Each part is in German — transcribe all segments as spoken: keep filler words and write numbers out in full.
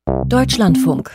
Deutschlandfunk.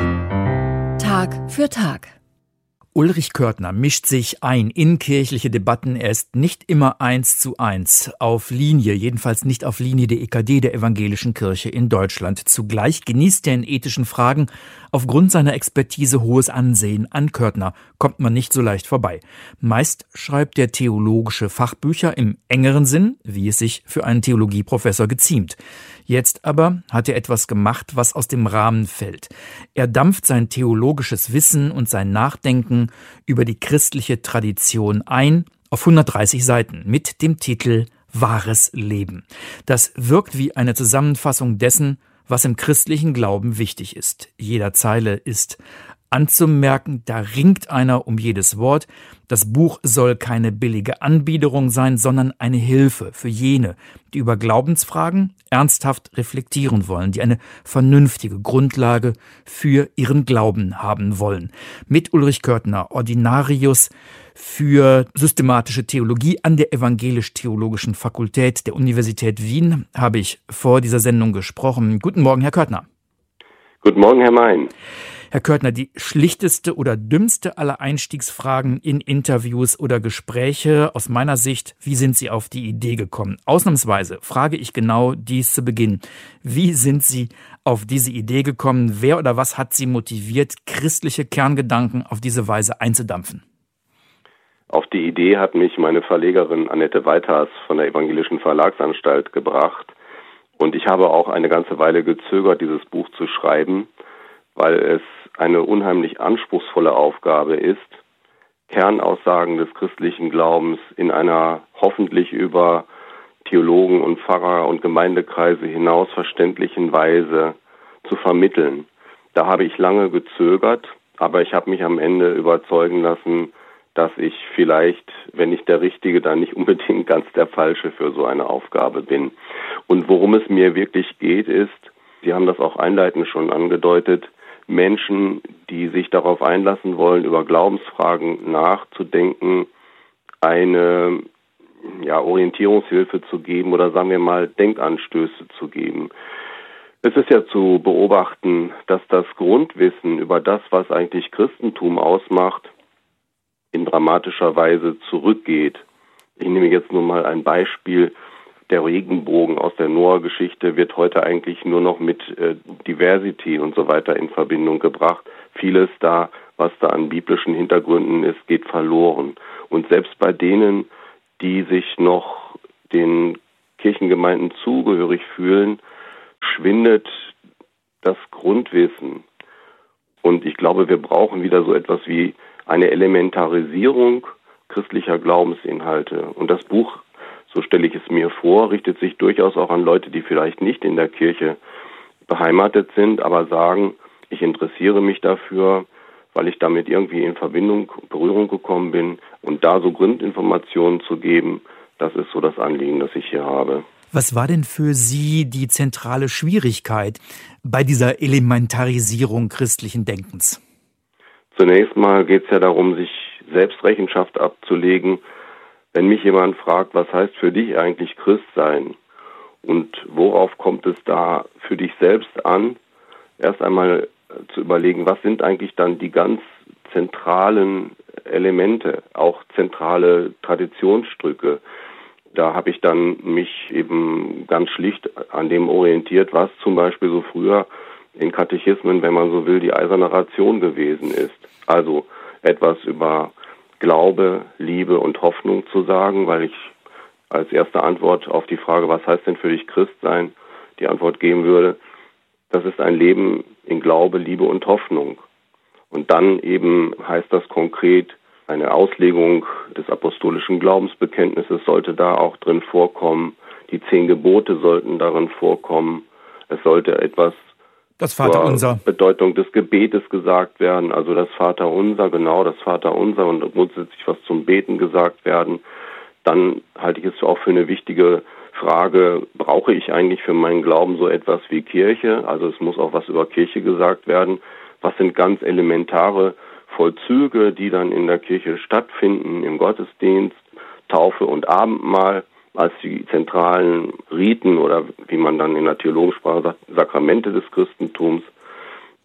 Tag für Tag. Ulrich Körtner mischt sich ein in kirchliche Debatten. Er ist nicht immer eins zu eins auf Linie, jedenfalls nicht auf Linie der E K D, der Evangelischen Kirche in Deutschland. Zugleich genießt er in ethischen Fragen aufgrund seiner Expertise hohes Ansehen. An Körtner kommt man nicht so leicht vorbei. Meist schreibt er theologische Fachbücher im engeren Sinn, wie es sich für einen Theologieprofessor geziemt. Jetzt aber hat er etwas gemacht, was aus dem Rahmen fällt. Er dampft sein theologisches Wissen und sein Nachdenken über die christliche Tradition ein auf hundertdreißig Seiten mit dem Titel Wahres Leben. Das wirkt wie eine Zusammenfassung dessen, was im christlichen Glauben wichtig ist. Jeder Zeile ist anzumerken, da ringt einer um jedes Wort. Das Buch soll keine billige Anbiederung sein, sondern eine Hilfe für jene, die über Glaubensfragen ernsthaft reflektieren wollen, die eine vernünftige Grundlage für ihren Glauben haben wollen. Mit Ulrich Körtner, Ordinarius für systematische Theologie an der Evangelisch-Theologischen Fakultät der Universität Wien, habe ich vor dieser Sendung gesprochen. Guten Morgen, Herr Körtner. Guten Morgen, Herr Mein. Herr Körtner, die schlichteste oder dümmste aller Einstiegsfragen in Interviews oder Gespräche aus meiner Sicht: Wie sind Sie auf die Idee gekommen? Ausnahmsweise frage ich genau dies zu Beginn. Wie sind Sie auf diese Idee gekommen? Wer oder was hat Sie motiviert, christliche Kerngedanken auf diese Weise einzudampfen? Auf die Idee hat mich meine Verlegerin Annette Weithas von der Evangelischen Verlagsanstalt gebracht. Und ich habe auch eine ganze Weile gezögert, dieses Buch zu schreiben, weil es eine unheimlich anspruchsvolle Aufgabe ist, Kernaussagen des christlichen Glaubens in einer hoffentlich über Theologen und Pfarrer und Gemeindekreise hinaus verständlichen Weise zu vermitteln. Da habe ich lange gezögert, aber ich habe mich am Ende überzeugen lassen, dass ich vielleicht, wenn nicht der Richtige, dann nicht unbedingt ganz der Falsche für so eine Aufgabe bin. Und worum es mir wirklich geht, ist, Sie haben das auch einleitend schon angedeutet, Menschen, die sich darauf einlassen wollen, über Glaubensfragen nachzudenken, eine ja, Orientierungshilfe zu geben oder sagen wir mal Denkanstöße zu geben. Es ist ja zu beobachten, dass das Grundwissen über das, was eigentlich Christentum ausmacht, in dramatischer Weise zurückgeht. Ich nehme jetzt nur mal ein Beispiel. Der Regenbogen aus der Noah-Geschichte wird heute eigentlich nur noch mit äh, Diversity und so weiter in Verbindung gebracht. Vieles da, was da an biblischen Hintergründen ist, geht verloren. Und selbst bei denen, die sich noch den Kirchengemeinden zugehörig fühlen, schwindet das Grundwissen. Und ich glaube, wir brauchen wieder so etwas wie eine Elementarisierung christlicher Glaubensinhalte. Und das Buch, so stelle ich es mir vor, richtet sich durchaus auch an Leute, die vielleicht nicht in der Kirche beheimatet sind, aber sagen, ich interessiere mich dafür, weil ich damit irgendwie in Verbindung, Berührung gekommen bin. Und da so Grundinformationen zu geben, das ist so das Anliegen, das ich hier habe. Was war denn für Sie die zentrale Schwierigkeit bei dieser Elementarisierung christlichen Denkens? Zunächst mal geht es ja darum, sich selbst Rechenschaft abzulegen. Wenn mich jemand fragt, was heißt für dich eigentlich Christ sein und worauf kommt es da für dich selbst an, erst einmal zu überlegen, was sind eigentlich dann die ganz zentralen Elemente, auch zentrale Traditionsstücke. Da habe ich dann mich eben ganz schlicht an dem orientiert, was zum Beispiel so früher in Katechismen, wenn man so will, die eiserne Ration gewesen ist. Also etwas über Glaube, Liebe und Hoffnung zu sagen, weil ich als erste Antwort auf die Frage, was heißt denn für dich Christ sein, die Antwort geben würde, das ist ein Leben in Glaube, Liebe und Hoffnung. Und dann eben heißt das konkret, eine Auslegung des apostolischen Glaubensbekenntnisses sollte da auch drin vorkommen, die zehn Gebote sollten darin vorkommen, es sollte etwas Das Vaterunser. Bedeutung des Gebetes gesagt werden, also das Vaterunser, genau, das Vaterunser und grundsätzlich was zum Beten gesagt werden. Dann halte ich es auch für eine wichtige Frage, brauche ich eigentlich für meinen Glauben so etwas wie Kirche? Also es muss auch was über Kirche gesagt werden. Was sind ganz elementare Vollzüge, die dann in der Kirche stattfinden, im Gottesdienst, Taufe und Abendmahl als die zentralen Riten oder wie man dann in der Theologensprache sagt, Sakramente des Christentums.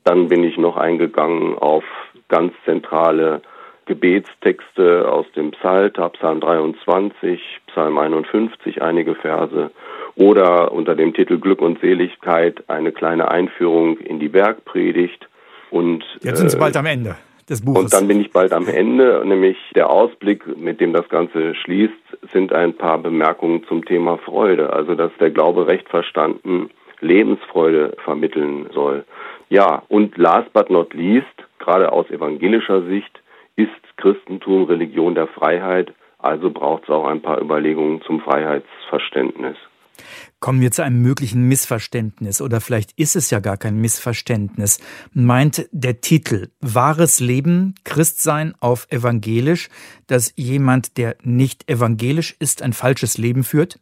Dann bin ich noch eingegangen auf ganz zentrale Gebetstexte aus dem Psalter, Psalm dreiundzwanzig, Psalm einundfünfzig, einige Verse, oder unter dem Titel Glück und Seligkeit eine kleine Einführung in die Bergpredigt. Und jetzt sind Sie äh, bald am Ende des Buches. Und dann bin ich bald am Ende, nämlich der Ausblick, mit dem das Ganze schließt, sind ein paar Bemerkungen zum Thema Freude, also dass der Glaube recht verstanden Lebensfreude vermitteln soll. Ja, und last but not least, gerade aus evangelischer Sicht, ist Christentum Religion der Freiheit, also braucht es auch ein paar Überlegungen zum Freiheitsverständnis. Kommen wir zu einem möglichen Missverständnis, oder vielleicht ist es ja gar kein Missverständnis. Meint der Titel Wahres Leben, Christsein auf evangelisch, dass jemand, der nicht evangelisch ist, ein falsches Leben führt?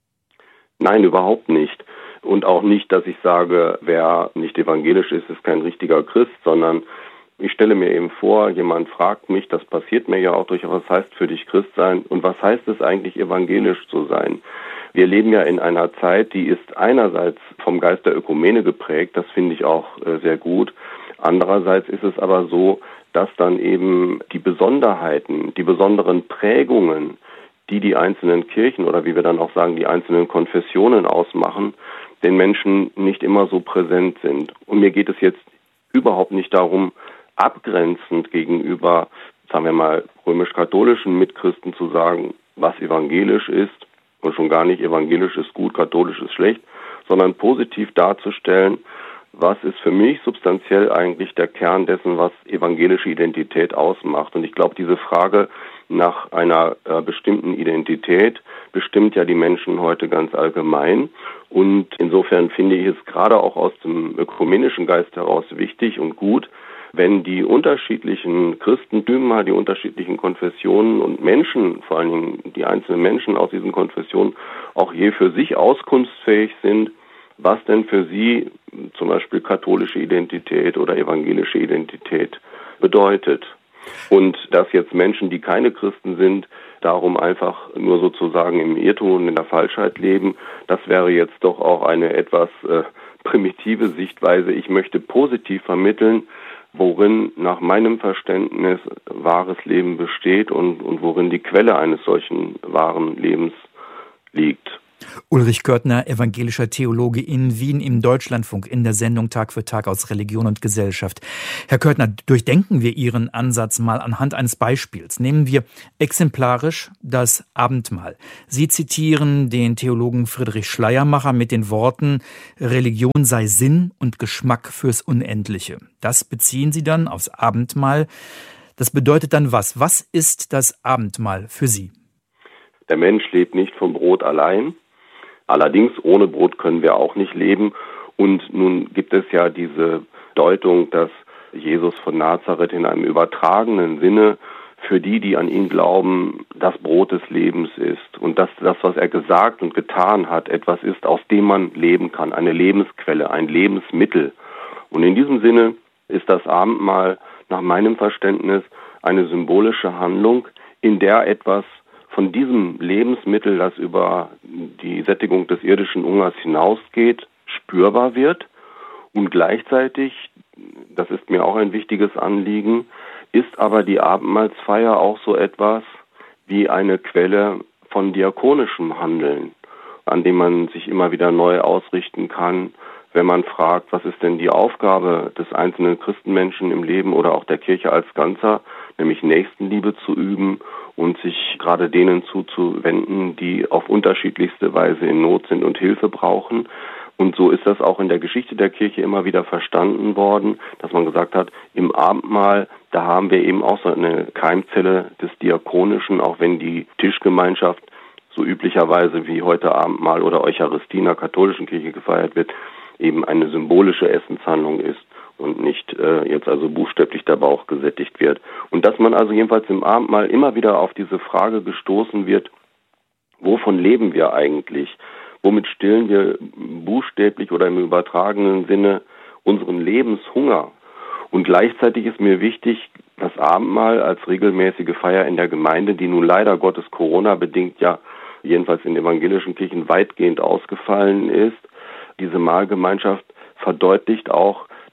Nein, überhaupt nicht. Und auch nicht, dass ich sage, wer nicht evangelisch ist, ist kein richtiger Christ, sondern ich stelle mir eben vor, jemand fragt mich, das passiert mir ja auch durchaus, was heißt für dich Christ sein und was heißt es eigentlich, evangelisch zu sein? Wir leben ja in einer Zeit, die ist einerseits vom Geist der Ökumene geprägt, das finde ich auch äh, sehr gut. Andererseits ist es aber so, dass dann eben die Besonderheiten, die besonderen Prägungen, die die einzelnen Kirchen oder wie wir dann auch sagen, die einzelnen Konfessionen ausmachen, den Menschen nicht immer so präsent sind. Und mir geht es jetzt überhaupt nicht darum, abgrenzend gegenüber, sagen wir mal, römisch-katholischen Mitchristen zu sagen, was evangelisch ist und schon gar nicht evangelisch ist gut, katholisch ist schlecht, sondern positiv darzustellen, was ist für mich substanziell eigentlich der Kern dessen, was evangelische Identität ausmacht. Und ich glaube, diese Frage nach einer äh, bestimmten Identität bestimmt ja die Menschen heute ganz allgemein. Und insofern finde ich es gerade auch aus dem ökumenischen Geist heraus wichtig und gut, wenn die unterschiedlichen Christentümer, die unterschiedlichen Konfessionen und Menschen, vor allen Dingen die einzelnen Menschen aus diesen Konfessionen, auch je für sich auskunftsfähig sind, was denn für sie zum Beispiel katholische Identität oder evangelische Identität bedeutet. Und dass jetzt Menschen, die keine Christen sind, darum einfach nur sozusagen im Irrtum und in der Falschheit leben, das wäre jetzt doch auch eine etwas äh, primitive Sichtweise. Ich möchte positiv vermitteln, worin nach meinem Verständnis wahres Leben besteht und, und worin die Quelle eines solchen wahren Lebens liegt. Ulrich Körtner, evangelischer Theologe in Wien im Deutschlandfunk in der Sendung Tag für Tag aus Religion und Gesellschaft. Herr Körtner, durchdenken wir Ihren Ansatz mal anhand eines Beispiels. Nehmen wir exemplarisch das Abendmahl. Sie zitieren den Theologen Friedrich Schleiermacher mit den Worten, Religion sei Sinn und Geschmack fürs Unendliche. Das beziehen Sie dann aufs Abendmahl. Das bedeutet dann was? Was ist das Abendmahl für Sie? Der Mensch lebt nicht vom Brot allein. Allerdings, ohne Brot können wir auch nicht leben. Und nun gibt es ja diese Deutung, dass Jesus von Nazareth in einem übertragenen Sinne für die, die an ihn glauben, das Brot des Lebens ist. Und dass das, was er gesagt und getan hat, etwas ist, aus dem man leben kann. Eine Lebensquelle, ein Lebensmittel. Und in diesem Sinne ist das Abendmahl nach meinem Verständnis eine symbolische Handlung, in der etwas von diesem Lebensmittel, das über die Sättigung des irdischen Hungers hinausgeht, spürbar wird. Und gleichzeitig, das ist mir auch ein wichtiges Anliegen, ist aber die Abendmahlsfeier auch so etwas wie eine Quelle von diakonischem Handeln, an dem man sich immer wieder neu ausrichten kann, wenn man fragt, was ist denn die Aufgabe des einzelnen Christenmenschen im Leben oder auch der Kirche als Ganzer, nämlich Nächstenliebe zu üben und sich gerade denen zuzuwenden, die auf unterschiedlichste Weise in Not sind und Hilfe brauchen. Und so ist das auch in der Geschichte der Kirche immer wieder verstanden worden, dass man gesagt hat, im Abendmahl, da haben wir eben auch so eine Keimzelle des Diakonischen, auch wenn die Tischgemeinschaft so üblicherweise wie heute Abendmahl oder Eucharistie in der katholischen Kirche gefeiert wird, eben eine symbolische Essenshandlung ist und nicht äh, jetzt also buchstäblich der Bauch gesättigt wird. Und dass man also jedenfalls im Abendmahl immer wieder auf diese Frage gestoßen wird, wovon leben wir eigentlich? Womit stillen wir buchstäblich oder im übertragenen Sinne unseren Lebenshunger? Und gleichzeitig ist mir wichtig, das Abendmahl als regelmäßige Feier in der Gemeinde, die nun leider Gottes Corona-bedingt ja jedenfalls in evangelischen Kirchen weitgehend ausgefallen ist, diese Mahlgemeinschaft verdeutlicht auch,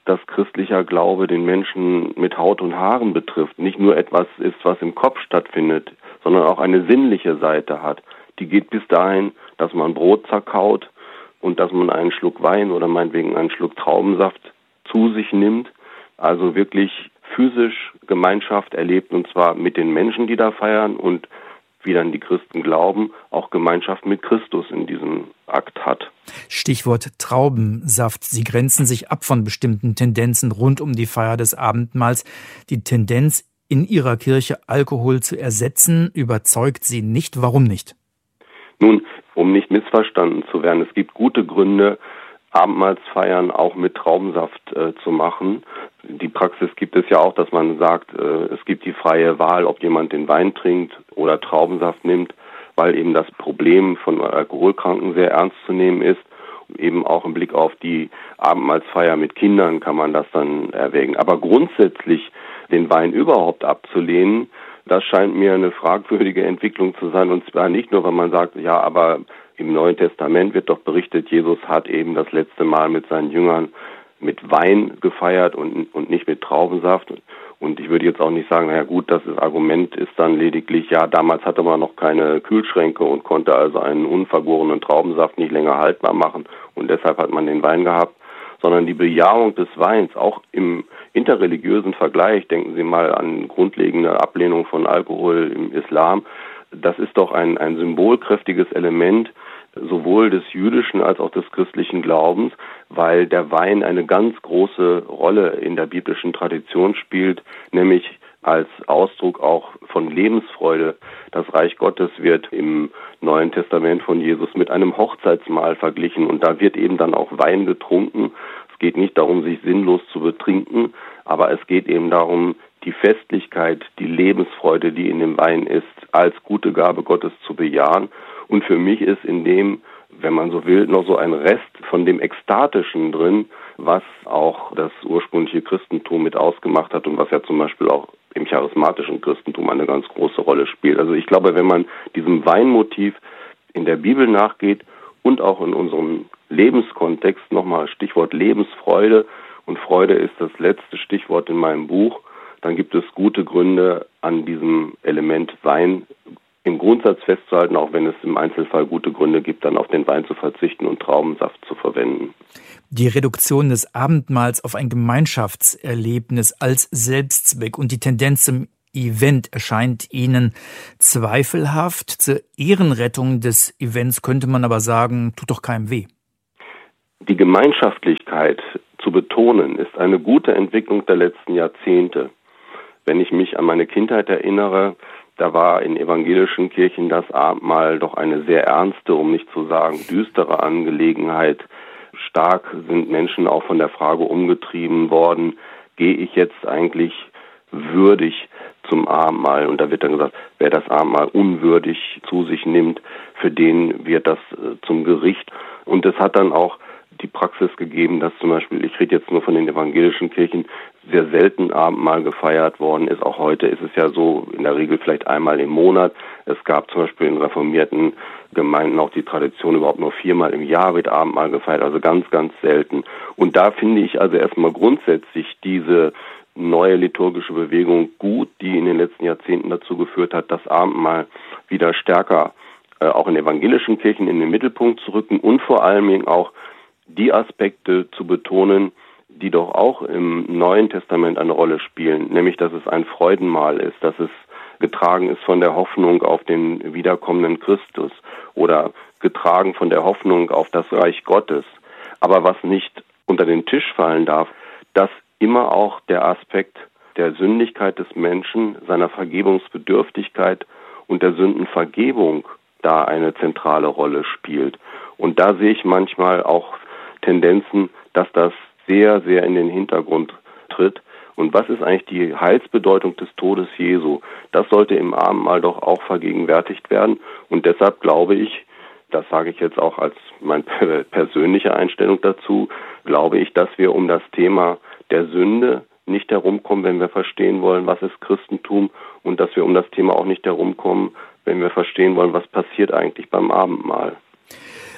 dass christlicher Glaube den Menschen mit Haut und Haaren betrifft, nicht nur etwas ist, was im Kopf stattfindet, sondern auch eine sinnliche Seite hat. Die geht bis dahin, dass man Brot zerkaut und dass man einen Schluck Wein oder meinetwegen einen Schluck Traubensaft zu sich nimmt, also wirklich physisch Gemeinschaft erlebt, und zwar mit den Menschen, die da feiern, und wie dann die Christen glauben, auch Gemeinschaft mit Christus in diesem Akt hat. Stichwort Traubensaft. Sie grenzen sich ab von bestimmten Tendenzen rund um die Feier des Abendmahls. Die Tendenz, in Ihrer Kirche Alkohol zu ersetzen, überzeugt Sie nicht. Warum nicht? Nun, um nicht missverstanden zu werden, es gibt gute Gründe, Abendmahlsfeiern auch mit Traubensaft äh, zu machen. Die Praxis gibt es ja auch, dass man sagt, äh, es gibt die freie Wahl, ob jemand den Wein trinkt oder Traubensaft nimmt, weil eben das Problem von Alkoholkranken sehr ernst zu nehmen ist. Eben auch im Blick auf die Abendmahlsfeier mit Kindern kann man das dann erwägen. Aber grundsätzlich den Wein überhaupt abzulehnen, das scheint mir eine fragwürdige Entwicklung zu sein. Und zwar nicht nur, weil man sagt, ja, aber im Neuen Testament wird doch berichtet, Jesus hat eben das letzte Mal mit seinen Jüngern mit Wein gefeiert und, und nicht mit Traubensaft. Und ich würde jetzt auch nicht sagen, naja gut, das Argument ist dann lediglich, ja, damals hatte man noch keine Kühlschränke und konnte also einen unvergorenen Traubensaft nicht länger haltbar machen und deshalb hat man den Wein gehabt, sondern die Bejahung des Weins, auch im interreligiösen Vergleich, denken Sie mal an grundlegende Ablehnung von Alkohol im Islam, das ist doch ein, ein symbolkräftiges Element, sowohl des jüdischen als auch des christlichen Glaubens, weil der Wein eine ganz große Rolle in der biblischen Tradition spielt, nämlich als Ausdruck auch von Lebensfreude. Das Reich Gottes wird im Neuen Testament von Jesus mit einem Hochzeitsmahl verglichen und da wird eben dann auch Wein getrunken. Es geht nicht darum, sich sinnlos zu betrinken, aber es geht eben darum, die Festlichkeit, die Lebensfreude, die in dem Wein ist, als gute Gabe Gottes zu bejahen. Und für mich ist in dem, wenn man so will, noch so ein Rest von dem Ekstatischen drin, was auch das ursprüngliche Christentum mit ausgemacht hat und was ja zum Beispiel auch im charismatischen Christentum eine ganz große Rolle spielt. Also ich glaube, wenn man diesem Weinmotiv in der Bibel nachgeht und auch in unserem Lebenskontext, nochmal Stichwort Lebensfreude, und Freude ist das letzte Stichwort in meinem Buch, dann gibt es gute Gründe, an diesem Element Wein im Grundsatz festzuhalten, auch wenn es im Einzelfall gute Gründe gibt, dann auf den Wein zu verzichten und Traubensaft zu verwenden. Die Reduktion des Abendmahls auf ein Gemeinschaftserlebnis als Selbstzweck und die Tendenz zum Event erscheint Ihnen zweifelhaft. Zur Ehrenrettung des Events könnte man aber sagen, tut doch keinem weh. Die Gemeinschaftlichkeit zu betonen, ist eine gute Entwicklung der letzten Jahrzehnte. Wenn ich mich an meine Kindheit erinnere, da war in evangelischen Kirchen das Abendmahl doch eine sehr ernste, um nicht zu sagen düstere Angelegenheit. Stark sind Menschen auch von der Frage umgetrieben worden, gehe ich jetzt eigentlich würdig zum Abendmahl? Und da wird dann gesagt, wer das Abendmahl unwürdig zu sich nimmt, für den wird das zum Gericht. Und es hat dann auch die Praxis gegeben, dass zum Beispiel, ich rede jetzt nur von den evangelischen Kirchen, sehr selten Abendmahl gefeiert worden ist. Auch heute ist es ja so, in der Regel vielleicht einmal im Monat. Es gab zum Beispiel in reformierten Gemeinden auch die Tradition, überhaupt nur viermal im Jahr wird Abendmahl gefeiert, also ganz, ganz selten. Und da finde ich also erstmal grundsätzlich diese neue liturgische Bewegung gut, die in den letzten Jahrzehnten dazu geführt hat, das Abendmahl wieder stärker äh, auch in evangelischen Kirchen in den Mittelpunkt zu rücken und vor allem eben auch die Aspekte zu betonen, die doch auch im Neuen Testament eine Rolle spielen, nämlich dass es ein Freudenmahl ist, dass es getragen ist von der Hoffnung auf den wiederkommenden Christus oder getragen von der Hoffnung auf das Reich Gottes. Aber was nicht unter den Tisch fallen darf, dass immer auch der Aspekt der Sündigkeit des Menschen, seiner Vergebungsbedürftigkeit und der Sündenvergebung da eine zentrale Rolle spielt. Und da sehe ich manchmal auch Tendenzen, dass das sehr, sehr in den Hintergrund tritt. Und was ist eigentlich die Heilsbedeutung des Todes Jesu? Das sollte im Abendmahl doch auch vergegenwärtigt werden. Und deshalb glaube ich, das sage ich jetzt auch als meine persönliche Einstellung dazu, glaube ich, dass wir um das Thema der Sünde nicht herumkommen, wenn wir verstehen wollen, was ist Christentum, und dass wir um das Thema auch nicht herumkommen, wenn wir verstehen wollen, was passiert eigentlich beim Abendmahl.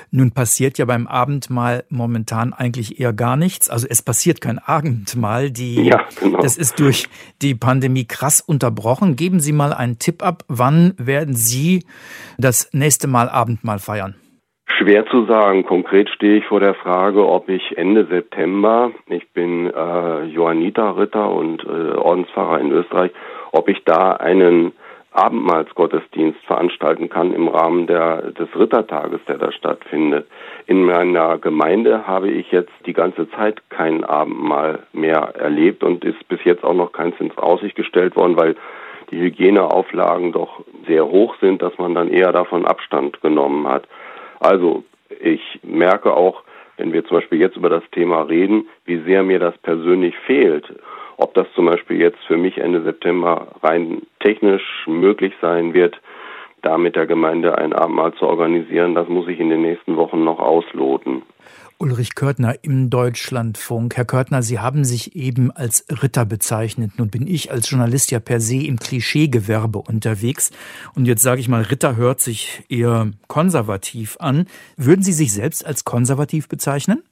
Nun passiert ja beim Abendmahl momentan eigentlich eher gar nichts. Also es passiert kein Abendmahl. Die, ja, genau. Das ist durch die Pandemie krass unterbrochen. Geben Sie mal einen Tipp ab. Wann werden Sie das nächste Mal Abendmahl feiern? Schwer zu sagen. Konkret stehe ich vor der Frage, ob ich Ende September, ich bin äh, Johanniterritter und äh, Ordenspfarrer in Österreich, ob ich da einen Abendmahlsgottesdienst veranstalten kann im Rahmen der, des Rittertages, der da stattfindet. In meiner Gemeinde habe ich jetzt die ganze Zeit kein Abendmahl mehr erlebt und ist bis jetzt auch noch keins ins Aussicht gestellt worden, weil die Hygieneauflagen doch sehr hoch sind, dass man dann eher davon Abstand genommen hat. Also ich merke auch, wenn wir zum Beispiel jetzt über das Thema reden, wie sehr mir das persönlich fehlt. Ob das zum Beispiel jetzt für mich Ende September rein technisch möglich sein wird, da mit der Gemeinde ein Abendmahl zu organisieren, das muss ich in den nächsten Wochen noch ausloten. Ulrich Körtner im Deutschlandfunk. Herr Körtner, Sie haben sich eben als Ritter bezeichnet. Nun bin ich als Journalist ja per se im Klischeegewerbe unterwegs. Und jetzt sage ich mal, Ritter hört sich eher konservativ an. Würden Sie sich selbst als konservativ bezeichnen?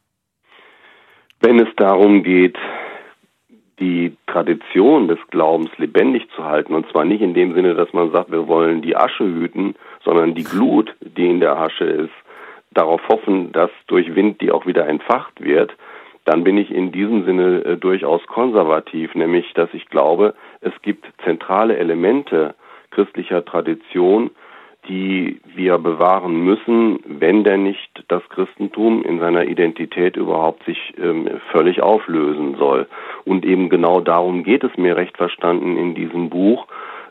Wenn es darum geht, die Tradition des Glaubens lebendig zu halten, und zwar nicht in dem Sinne, dass man sagt, wir wollen die Asche hüten, sondern die Glut, die in der Asche ist, darauf hoffen, dass durch Wind die auch wieder entfacht wird, dann bin ich in diesem Sinne äh, durchaus konservativ, nämlich dass ich glaube, es gibt zentrale Elemente christlicher Tradition, die wir bewahren müssen, wenn denn nicht das Christentum in seiner Identität überhaupt sich ähm, völlig auflösen soll. Und eben genau darum geht es mir recht verstanden in diesem Buch,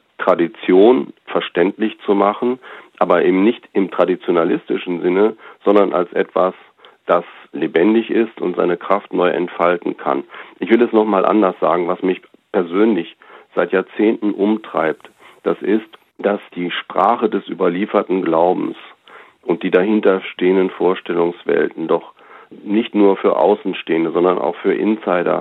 Tradition verständlich zu machen, aber eben nicht im traditionalistischen Sinne, sondern als etwas, das lebendig ist und seine Kraft neu entfalten kann. Ich will es nochmal anders sagen, was mich persönlich seit Jahrzehnten umtreibt. Das ist, dass die Sprache des überlieferten Glaubens und die dahinter stehenden Vorstellungswelten doch nicht nur für Außenstehende, sondern auch für Insider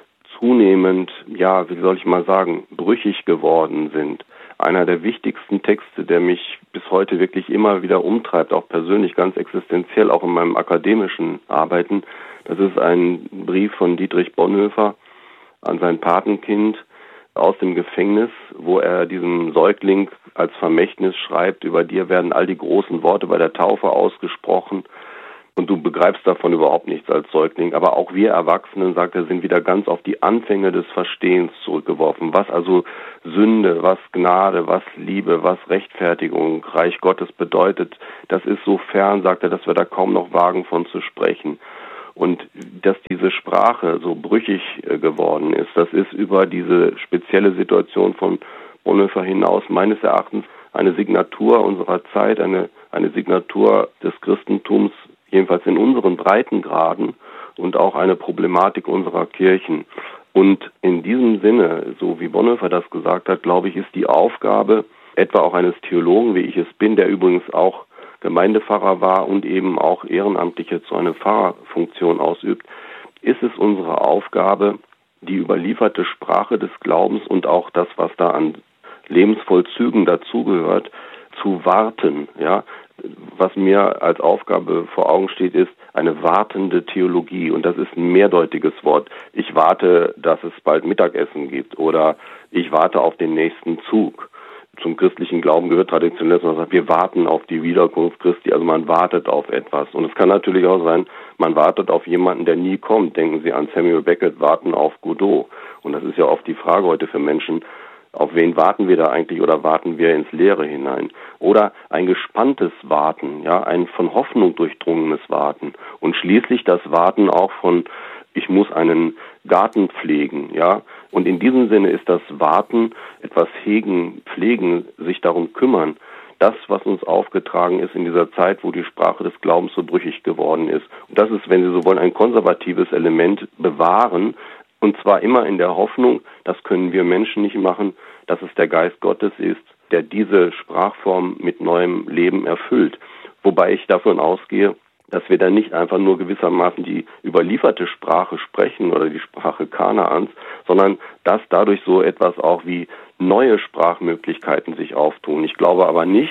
zunehmend, ja, wie soll ich mal sagen, brüchig geworden sind. Einer der wichtigsten Texte, der mich bis heute wirklich immer wieder umtreibt, auch persönlich ganz existenziell, auch in meinem akademischen Arbeiten, das ist ein Brief von Dietrich Bonhoeffer an sein Patenkind aus dem Gefängnis, wo er diesem Säugling als Vermächtnis schreibt, über dir werden all die großen Worte bei der Taufe ausgesprochen und du begreifst davon überhaupt nichts als Säugling. Aber auch wir Erwachsenen, sagt er, sind wieder ganz auf die Anfänge des Verstehens zurückgeworfen. Was also Sünde, was Gnade, was Liebe, was Rechtfertigung, Reich Gottes bedeutet, das ist so fern, sagt er, dass wir da kaum noch wagen von zu sprechen. Und dass diese Sprache so brüchig geworden ist, das ist über diese spezielle Situation von Bonhoeffer hinaus meines Erachtens eine Signatur unserer Zeit, eine, eine Signatur des Christentums, jedenfalls in unseren Breitengraden und auch eine Problematik unserer Kirchen. Und in diesem Sinne, so wie Bonhoeffer das gesagt hat, glaube ich, ist die Aufgabe etwa auch eines Theologen, wie ich es bin, der übrigens auch Gemeindepfarrer war und eben auch ehrenamtlich jetzt so eine Pfarrerfunktion ausübt, ist es unsere Aufgabe, die überlieferte Sprache des Glaubens und auch das, was da an Lebensvollzügen dazugehört, zu warten, ja. Was mir als Aufgabe vor Augen steht, ist eine wartende Theologie. Und das ist ein mehrdeutiges Wort. Ich warte, dass es bald Mittagessen gibt oder ich warte auf den nächsten Zug. Zum christlichen Glauben gehört traditionell, dass man sagt, wir warten auf die Wiederkunft Christi. Also man wartet auf etwas. Und es kann natürlich auch sein, man wartet auf jemanden, der nie kommt. Denken Sie an Samuel Beckett, warten auf Godot. Und das ist ja oft die Frage heute für Menschen, auf wen warten wir da eigentlich oder warten wir ins Leere hinein? Oder ein gespanntes Warten, ja, ein von Hoffnung durchdrungenes Warten. Und schließlich das Warten auch von, ich muss einen Garten pflegen, ja. Und in diesem Sinne ist das Warten, etwas hegen, pflegen, sich darum kümmern, das, was uns aufgetragen ist in dieser Zeit, wo die Sprache des Glaubens so brüchig geworden ist. Und das ist, wenn Sie so wollen, ein konservatives Element bewahren, und zwar immer in der Hoffnung, das können wir Menschen nicht machen, dass es der Geist Gottes ist, der diese Sprachform mit neuem Leben erfüllt. Wobei ich davon ausgehe, dass wir dann nicht einfach nur gewissermaßen die überlieferte Sprache sprechen oder die Sprache Kanaans, sondern dass dadurch so etwas auch wie neue Sprachmöglichkeiten sich auftun. Ich glaube aber nicht,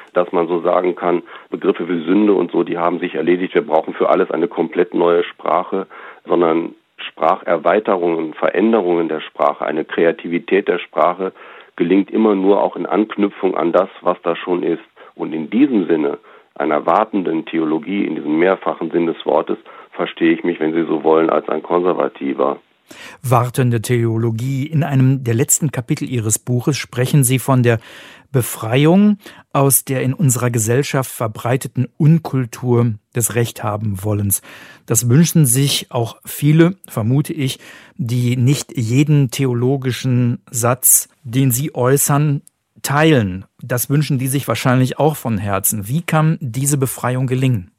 dass man so sagen kann, Begriffe wie Sünde und so, die haben sich erledigt. Wir brauchen für alles eine komplett neue Sprache, sondern Spracherweiterungen, Veränderungen der Sprache, eine Kreativität der Sprache gelingt immer nur auch in Anknüpfung an das, was da schon ist. Und in diesem Sinne, einer wartenden Theologie, in diesem mehrfachen Sinn des Wortes, verstehe ich mich, wenn Sie so wollen, als ein Konservativer. Wartende Theologie. In einem der letzten Kapitel Ihres Buches sprechen Sie von der Befreiung aus der in unserer Gesellschaft verbreiteten Unkultur des Rechthabenwollens. Das wünschen sich auch viele, vermute ich, die nicht jeden theologischen Satz, den Sie äußern, teilen. Das wünschen die sich wahrscheinlich auch von Herzen. Wie kann diese Befreiung gelingen?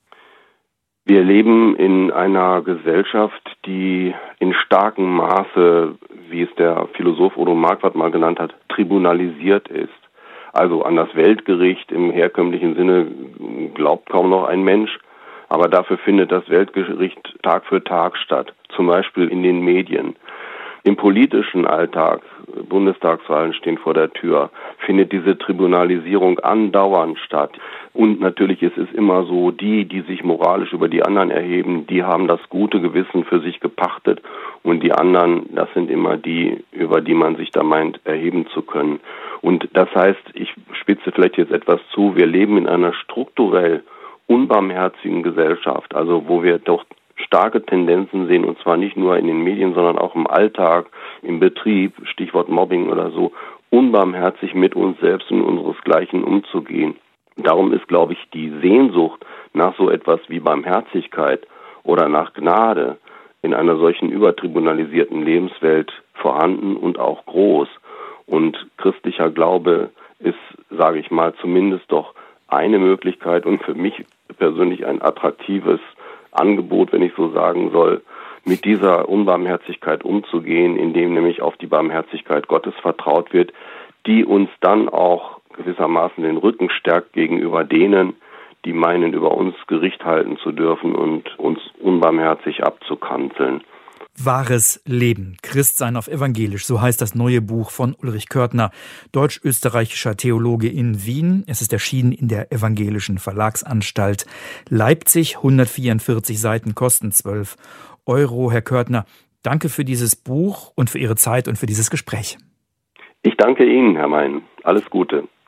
Wir leben in einer Gesellschaft, die in starkem Maße, wie es der Philosoph Odo Marquardt mal genannt hat, tribunalisiert ist. Also an das Weltgericht im herkömmlichen Sinne glaubt kaum noch ein Mensch, aber dafür findet das Weltgericht Tag für Tag statt, zum Beispiel in den Medien. Im politischen Alltag, Bundestagswahlen stehen vor der Tür, findet diese Tribunalisierung andauernd statt. Und natürlich ist es immer so, die, die sich moralisch über die anderen erheben, die haben das gute Gewissen für sich gepachtet. Und die anderen, das sind immer die, über die man sich da meint, erheben zu können. Und das heißt, ich spitze vielleicht jetzt etwas zu, wir leben in einer strukturell unbarmherzigen Gesellschaft, also wo wir doch starke Tendenzen sehen, und zwar nicht nur in den Medien, sondern auch im Alltag, im Betrieb, Stichwort Mobbing oder so, unbarmherzig mit uns selbst und unseresgleichen umzugehen. Darum ist, glaube ich, die Sehnsucht nach so etwas wie Barmherzigkeit oder nach Gnade in einer solchen übertribunalisierten Lebenswelt vorhanden und auch groß. Und christlicher Glaube ist, sage ich mal, zumindest doch eine Möglichkeit und für mich persönlich ein attraktives Angebot, wenn ich so sagen soll, mit dieser Unbarmherzigkeit umzugehen, indem nämlich auf die Barmherzigkeit Gottes vertraut wird, die uns dann auch gewissermaßen den Rücken stärkt gegenüber denen, die meinen, über uns Gericht halten zu dürfen und uns unbarmherzig abzukanzeln. Wahres Leben, Christsein auf Evangelisch, so heißt das neue Buch von Ulrich Körtner, deutsch-österreichischer Theologe in Wien. Es ist erschienen in der Evangelischen Verlagsanstalt Leipzig, hundertvierundvierzig Seiten, kosten zwölf Euro. Herr Körtner, danke für dieses Buch und für Ihre Zeit und für dieses Gespräch. Ich danke Ihnen, Herr Mein. Alles Gute.